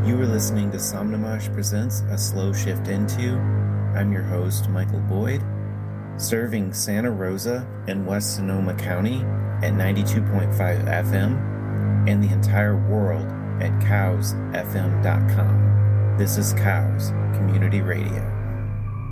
You are listening to Somnamash Presents A Slow Shift Into. I'm your host, Michael Boyd, serving Santa Rosa and West Sonoma County at 92.5 FM and the entire world at cowsfm.com. This is Cows Community Radio.